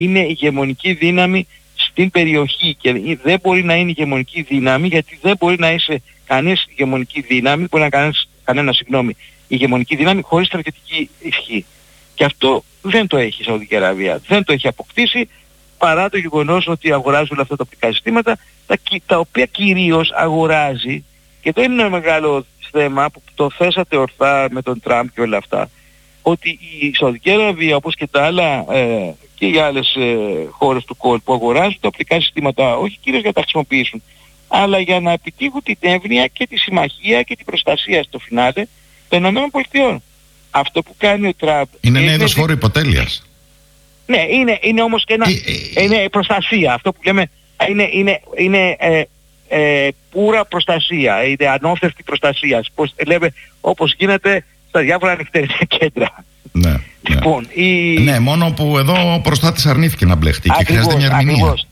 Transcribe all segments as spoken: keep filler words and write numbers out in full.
είναι ηγεμονική δύναμη στην περιοχή και δεν μπορεί να είναι ηγεμονική δύναμη γιατί δεν μπορεί να είσαι κανείς ηγεμονική δύναμη, δεν μπορεί να κανείς, κανένα συγγνώμη, ηγεμονική δύναμη χωρίς στρατιωτική ισχύ. Και αυτό δεν το έχει η Σαουδική Αραβία, δεν το έχει αποκτήσει παρά το γεγονός ότι αγοράζει όλα αυτά τα οπτικά συστήματα τα, τα οποία κυρίως αγοράζει, και εδώ είναι ένα μεγάλο θέμα που το θέσατε ορθά με τον Τραμπ και όλα αυτά, ότι η Σαουδική Αραβία όπως και τα άλλα ε, και οι άλλες ε, χώρες του κόλπου αγοράζουν τα οπτικά συστήματα όχι κυρίως για να τα χρησιμοποιήσουν, αλλά για να επιτύχουν την εύνοια και τη συμμαχία και την προστασία στο φινάλε των ΗΠΑ. Αυτό που κάνει ο Τραμπ είναι ένα είδος φόρου υποτέλειας. Ναι, είναι, είναι όμως και ένα, ε, ε, είναι προστασία. Αυτό που λέμε είναι, είναι, είναι ε, ε, πουρα προστασία, είναι ανώθευτη προστασία. Πώς, λέμε, όπως γίνεται στα διάφορα ανοιχτήρια κέντρα. Ναι, λοιπόν, ναι. Η... ναι, μόνο που εδώ ο προστάτης αρνήθηκε να μπλεχτεί και χρειάζεται μια ερμηνεία. Ακριβώς.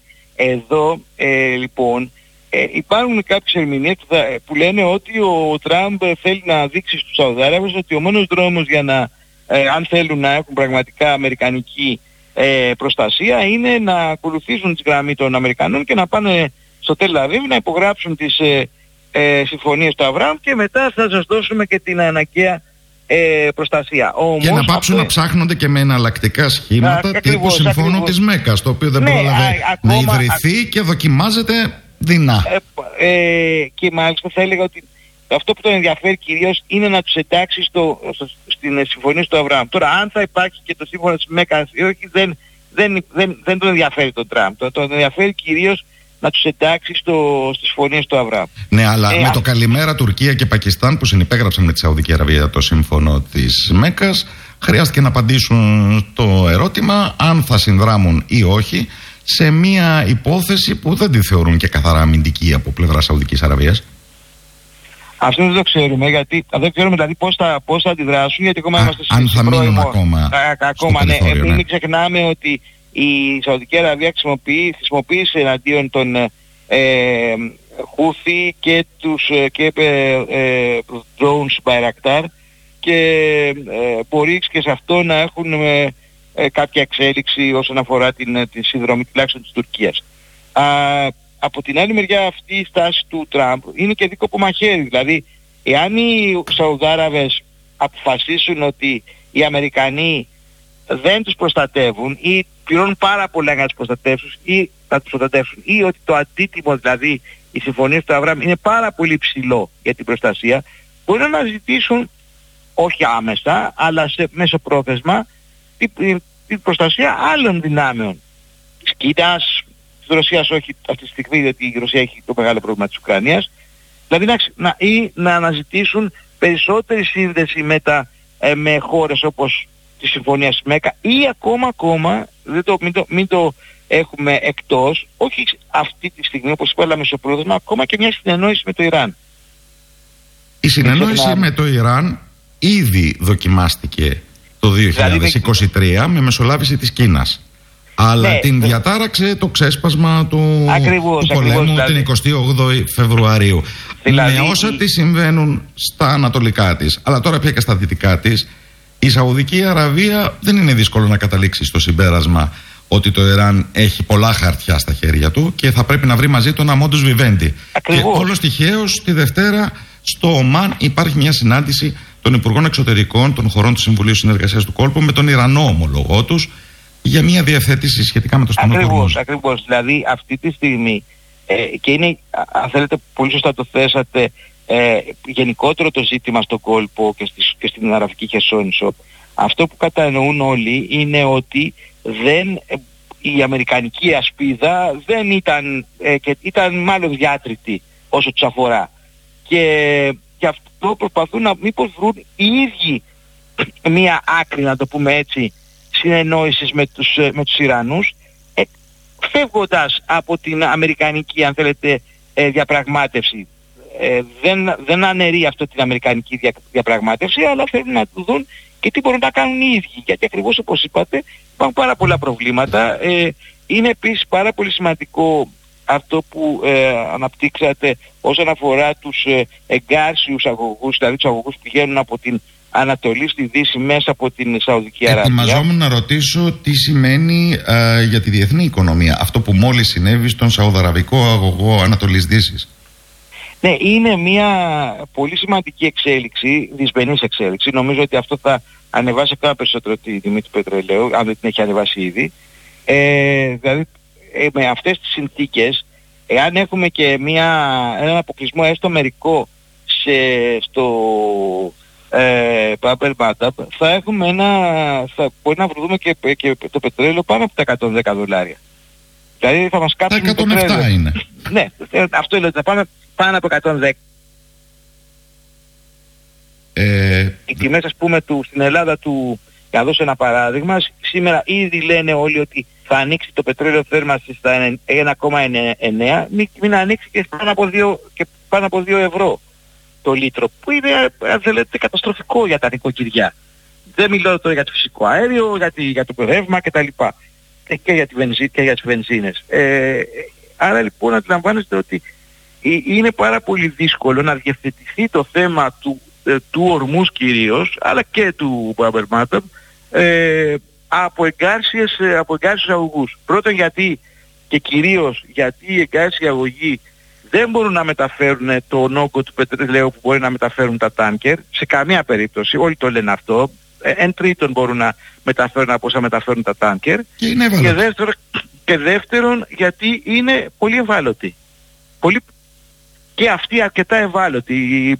Εδώ ε, λοιπόν ε, υπάρχουν κάποιες ερμηνείες που, που λένε ότι ο Τραμπ θέλει να δείξει στους Σαουδάραβες ότι ο μόνος δρόμος για να, ε, αν θέλουν να έχουν πραγματικά αμερικανική ε, προστασία, είναι να ακολουθήσουν τη γραμμή των Αμερικανών και να πάνε στο Τελ Αβίβ να υπογράψουν τις ε, ε, συμφωνίες του Αβραάμ και μετά θα σας δώσουμε και την αναγκαία ε, προστασία. Όμως, και να πάψουν αυτό... να ψάχνονται και με εναλλακτικά σχήματα α, τύπου συμφώνου της Μέκας, το οποίο δεν ναι, πρόλαβε α, να ακόμα, ιδρυθεί α... και δοκιμάζεται δεινά. Ε, ε, και μάλιστα θα έλεγα ότι αυτό που τον ενδιαφέρει κυρίως είναι να τους εντάξει στο, στο, στην συμφωνία του Αβραάμ. Τώρα αν θα υπάρχει και το σύμφωνο της Μέκας ή όχι, δεν, δεν, δεν, δεν τον ενδιαφέρει τον Τραμπ. Τον, τον ενδιαφέρει κυρίως να τους εντάξει στο, στις συμφωνίες του Αβραάμ. Ναι, αλλά ε, με α... το καλημέρα Τουρκία και Πακιστάν που συνυπέγραψαν με τη Σαουδική Αραβία το σύμφωνο της Μέκας, χρειάστηκε να απαντήσουν το ερώτημα αν θα συνδράμουν ή όχι σε μια υπόθεση που δεν τη θεωρούν και καθαρά αμυντική από πλευρά Σαουδικής Αραβίας. Αυτό δεν το ξέρουμε, γιατί δεν ξέρουμε δηλαδή πώς θα, πώς θα αντιδράσουν, γιατί ακόμα Α, είμαστε αν θα μείνουν ακόμα, α, ακόμα ναι. περιθώριο, ναι. Μην ξεχνάμε ότι η Σαουδική Αραβία χρησιμοποιεί, χρησιμοποίησε εναντίον των ε, Χούθι και τους και, ε, ε, drones Bayraktar και ε, μπορεί και σε αυτό να έχουν ε, ε, κάποια εξέλιξη όσον αφορά την, την συνδρομή τουλάχιστον της Τουρκίας. Α, από την άλλη μεριά αυτή η στάση του Τραμπ είναι και δίκοπο μαχαίρι. Δηλαδή, εάν οι Σαουδάραβες αποφασίσουν ότι οι Αμερικανοί δεν τους προστατεύουν ή πληρώνουν πάρα πολλά για να τους προστατεύσουν ή να τους προστατεύσουν ή ότι το αντίτιμο, δηλαδή οι συμφωνίες του Αβραάμ είναι πάρα πολύ ψηλό για την προστασία, μπορεί να αναζητήσουν όχι άμεσα αλλά σε μεσοπρόθεσμα την, την προστασία άλλων δυνάμεων της Κίνας, της Ρωσίας όχι αυτή τη στιγμή, διότι η Ρωσία έχει το μεγάλο πρόβλημα της Ουκρανίας, δηλαδή να, να, ή να αναζητήσουν περισσότερη σύνδεση με, τα, ε, με χώρες όπως τη Συμφωνία ΜΕΚΑ ή ακόμα ακόμα, δεν το, μην, το, μην το έχουμε εκτός, όχι αυτή τη στιγμή όπως είπα, αλλά μεσοπρόθεσμα, ακόμα και μια συνεννόηση με το Ιράν. Η συνεννόηση να... με το Ιράν ήδη δοκιμάστηκε το δύο χιλιάδες είκοσι τρία δηλαδή... με μεσολάβηση της Κίνας. Αλλά ναι, την διατάραξε το ξέσπασμα του, ακριβώς, του πολέμου ακριβώς, δηλαδή. την εικοστή όγδοη Φεβρουαρίου. Δηλαδή... Με όσα τι συμβαίνουν στα ανατολικά της, αλλά τώρα πια και στα δυτικά της, η Σαουδική Αραβία δεν είναι δύσκολο να καταλήξει στο συμπέρασμα ότι το Ιράν έχει πολλά χαρτιά στα χέρια του και θα πρέπει να βρει μαζί του ένα μόντους βιβέντη. Και όλος τυχαίως τη Δευτέρα στο Ομάν υπάρχει μια συνάντηση των Υπουργών Εξωτερικών των χωρών του Συμβουλίου Συνεργασίας του Κόλπου με τον Ιρανό ομολογό τους για μια διευθέτηση σχετικά με το στενό του Ορμούζ. Ακριβώς, δηλαδή αυτή τη στιγμή ε, και είναι, αν θέλετε πολύ σωστά το θέσατε, ε, γενικότερο το ζήτημα στον κόλπο και, στις, και στην Αραβική Χερσόνησο, αυτό που κατανοούν όλοι είναι ότι δεν, η αμερικανική ασπίδα δεν ήταν, ε, και ήταν μάλλον διάτρητη όσο τους αφορά. Και γι' αυτό προσπαθούν να μήπως βρουν οι ίδιοι μία άκρη, να το πούμε έτσι, συνεννόησης με τους, με τους Ιρανούς, ε, φεύγοντας από την αμερικανική, αν θέλετε, ε, διαπραγμάτευση. Ε, δεν, δεν αναιρεί αυτό την αμερικανική δια, διαπραγμάτευση, αλλά θέλουν να του δουν και τι μπορούν να κάνουν οι ίδιοι. Γιατί ακριβώς όπως είπατε υπάρχουν πάρα πολλά προβλήματα. Ε, είναι επίσης πάρα πολύ σημαντικό αυτό που ε, αναπτύξατε όσον αφορά τους ε, εγκάρσιους αγωγούς, δηλαδή τους αγωγούς που πηγαίνουν από την Ανατολή στη Δύση μέσα από την Σαουδική Αραβία. Ετοιμαζόμουν να ρωτήσω τι σημαίνει α, για τη διεθνή οικονομία αυτό που μόλις συνέβη στον Σαουδαραβικό αγωγό Ανατολής Δύσης. Ναι, είναι μια πολύ σημαντική εξέλιξη, δυσμενής εξέλιξη. Νομίζω ότι αυτό θα ανεβάσει ακόμα περισσότερο τη τιμή του πετρελαίου, αν δεν την έχει ανεβάσει ήδη. Ε, δηλαδή, ε, με αυτές τις συνθήκες, εάν έχουμε και μια, έναν αποκλεισμό έστω μερικό σε, στο ε, Bab el-Mandab, θα έχουμε ένα, θα μπορεί να βρούμε και, και το πετρέλαιο πάνω από τα εκατόν δέκα δολάρια. Δηλαδή θα μας κάψουν το εκατόν επτά είναι. Ναι, αυτό λέω, θα πάμε πάνω από εκατόν δέκα. Ε, Οι τιμές, ας πούμε, του, στην Ελλάδα του, για να δώσω ένα παράδειγμα, σήμερα ήδη λένε όλοι ότι θα ανοίξει το πετρέλαιο θέρμανσης στα ένα κόμμα εννέα, μην, μην ανοίξει και πάνω από δύο, και πάνω από δύο ευρώ το λίτρο, που είναι, αν θέλετε, καταστροφικό για τα νοικοκυριά. Δεν μιλώ τώρα για το φυσικό αέριο, για, τη, για το ρεύμα κτλ. Και για, τη βενζί, και για τις βενζίνες. Ε, άρα λοιπόν αντιλαμβάνεστε ότι είναι πάρα πολύ δύσκολο να διευθετηθεί το θέμα του, ε, του ορμούς κυρίως, αλλά και του Bab el-Mandab, ε, από εγκάρσιες, από εγκάρσιους αγωγούς. Πρώτον γιατί και κυρίως γιατί οι εγκάρσιοι αγωγοί δεν μπορούν να μεταφέρουν τον όγκο του πετρελαίου που μπορεί να μεταφέρουν τα τάνκερ, σε καμία περίπτωση, όλοι το λένε αυτό. Εν τρίτον μπορούν να μεταφέρουν από όσα μεταφέρουν τα τάνκερ. Και, είναι και, δεύτερον, και δεύτερον γιατί είναι πολύ ευάλωτοι. Πολύ, και αυτοί αρκετά ευάλωτοι.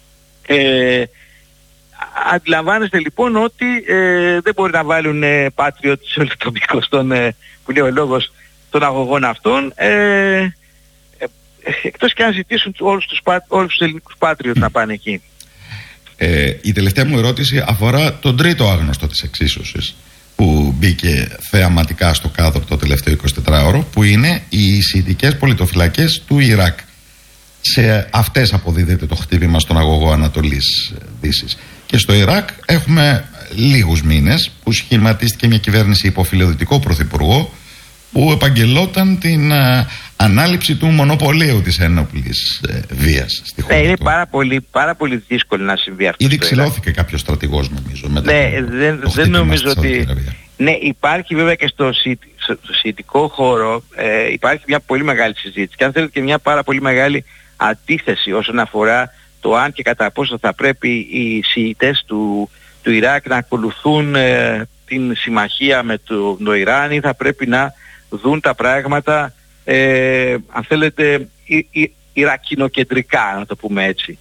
Ε, αντιλαμβάνεστε λοιπόν ότι ε, δεν μπορεί να βάλουν ε, Patriot σε όλο το μήκος των, ε, που λέει ο λόγος, των αγωγών αυτών, ε, ε, εκτός και αν ζητήσουν όλους τους, όλους τους ελληνικούς Patriot να πάνε εκεί. Ε, η τελευταία μου ερώτηση αφορά τον τρίτο άγνωστο της εξίσωσης που μπήκε θεαματικά στο κάδρο το τελευταίο εικοσιτετράωρο, που είναι οι σιητικές πολιτοφυλακές του Ιράκ. Σε αυτές αποδίδεται το χτύπημα στον αγωγό Ανατολής Δύσης. Και στο Ιράκ έχουμε λίγους μήνες που σχηματίστηκε μια κυβέρνηση υπό φιλοδυτικό πρωθυπουργό που επαγγελόταν την α, ανάληψη του μονοπωλίου της ένοπλης ε, βίας στη χώρα. Ναι, είναι του. πάρα πολύ, πάρα πολύ δύσκολο να συμβεί αυτό. Ήδη ξυλώθηκε κάποιος στρατηγός, νομίζω. Μετά ναι, το, δεν, το δεν νομίζω ότι... Αραβία. Ναι, υπάρχει βέβαια και στο, στο σιητικό χώρο ε, υπάρχει μια πολύ μεγάλη συζήτηση και αν θέλετε και μια πάρα πολύ μεγάλη αντίθεση όσον αφορά το αν και κατά πόσο θα πρέπει οι Σιητές του, του Ιράκ να ακολουθούν ε, την συμμαχία με το, το Ιράν ή θα πρέπει να δουν τα πράγματα ε, αν θέλετε η, η, Ιρακινοκεντρικά, να το πούμε έτσι.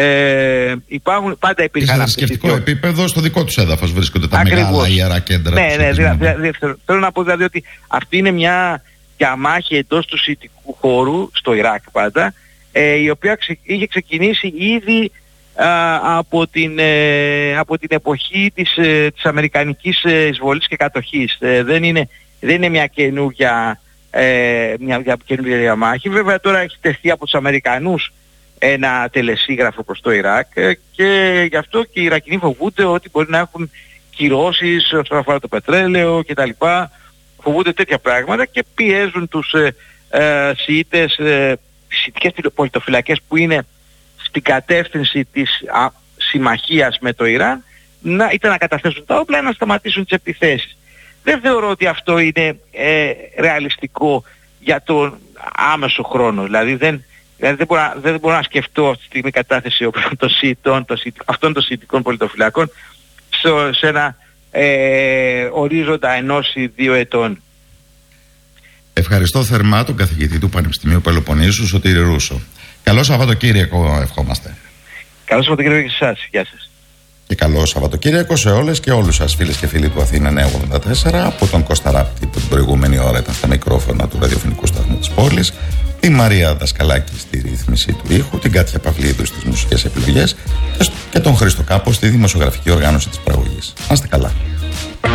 Ε, υπάρχουν, πάντα υπήρχαν σε θρησκευτικό επίπεδο, στο δικό τους έδαφος βρίσκονται τα Ακριβώς. μεγάλα ιερά κέντρα. Ναι, ναι, δηλαδή, δηλαδή, θέλω να πω δηλαδή ότι αυτή είναι μια διαμάχη εντός του σιητικού χώρου, στο Ιράκ πάντα, ε, η οποία ξε, είχε ξεκινήσει ήδη α, από, την, ε, από την εποχή της, ε, της αμερικανικής ε, εισβολής και κατοχής. Ε, δεν, είναι, δεν είναι μια καινούργια, ε, μια, μια καινούργια διαμάχη. Βέβαια τώρα έχει τεθεί από τους Αμερικανούς ένα τελεσίγραφο προς το Ιράκ ε, και γι' αυτό και οι Ιρακινοί φοβούνται ότι μπορεί να έχουν κυρώσεις όσον αφορά το πετρέλαιο κτλ. Φοβούνται τέτοια πράγματα και πιέζουν τους ε, ε, Σιήτες, ε, σιητικές πολιτοφυλακές που είναι στην κατεύθυνση της α, συμμαχίας με το Ιράν, να, είτε να καταθέσουν τα όπλα ή να σταματήσουν τις επιθέσεις. Δεν θεωρώ ότι αυτό είναι ε, ρεαλιστικό για τον άμεσο χρόνο. Δηλαδή δεν, δηλαδή δεν, μπορώ, δεν μπορώ να σκεφτώ αυτή τη στιγμή κατάθεση των Σιητών, αυτών των σιητικών πολιτοφυλακών σε, σε ένα ε, ορίζοντα ενός ή δύο ετών. Ευχαριστώ θερμά τον καθηγητή του Πανεπιστημίου Πελοποννήσου, Σωτήρη Ρούσο. Καλό Σαββατοκύριακο ευχόμαστε. Καλό Σαββατοκύριακο και σε εσάς. Γεια σας. Και καλό Σαββατοκύριακο σε όλες και όλους σας, φίλες και φίλοι του Αθήνα εννιακόσια ογδόντα τέσσερα, από τον Κώστα Ράπτη που την προηγούμενη ώρα ήταν στα μικρόφωνα του ραδιοφωνικού σταθμού της πόλης, τη Μαρία Δασκαλάκη στη ρύθμιση του ήχου, την Κάτια Παυλίδου στις μουσικές επιλογές και τον Χρήστο Κάπο στη δημοσιογραφική οργάνωση της παραγωγής. Να είστε καλά.